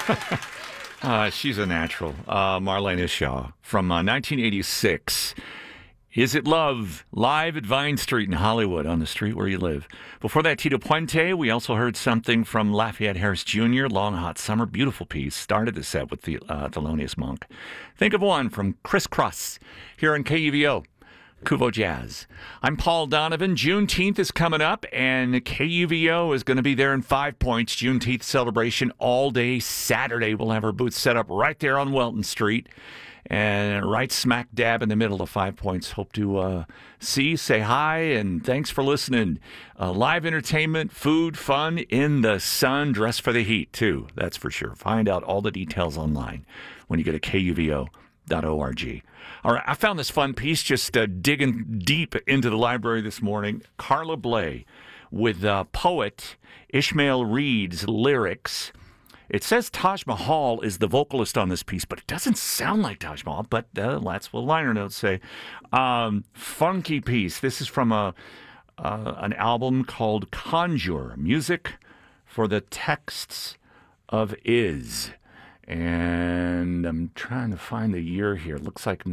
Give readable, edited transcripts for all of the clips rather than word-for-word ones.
She's a natural. Marlena Shaw from 1986. Is It Love? Live at Vine Street in Hollywood, on the street where you live. Before that, Tito Puente. We also heard something from Lafayette Harris Jr., Long Hot Summer. Beautiful piece. Started the set with the Thelonious Monk. Think of one from Chris Cross here on KUVO. Kuvo Jazz. I'm Paul Donovan. Juneteenth is coming up, and KUVO is going to be there in 5 Points. Juneteenth celebration all day Saturday. We'll have our booth set up right there on Welton Street, and right smack dab in the middle of 5 Points. Hope to say hi, and thanks for listening. Live entertainment, food, fun in the sun. Dress for the heat, too. That's for sure. Find out all the details online when you go to KUVO.org. All right, I found this fun piece just digging deep into the library this morning. Carla Bley with poet Ishmael Reed's lyrics. It says Taj Mahal is the vocalist on this piece, but it doesn't sound like Taj Mahal, but that's what liner notes say. Funky piece. This is from an album called Conjure, Music for the Texts of Is. And I'm trying to find the year here. It looks like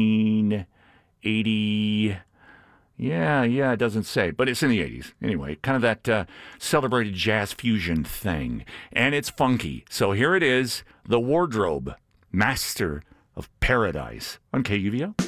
1980. Yeah, it doesn't say, but it's in the 80s. Anyway, kind of that celebrated jazz fusion thing. And it's funky. So here it is, The Wardrobe, Master of Paradise on KUVO.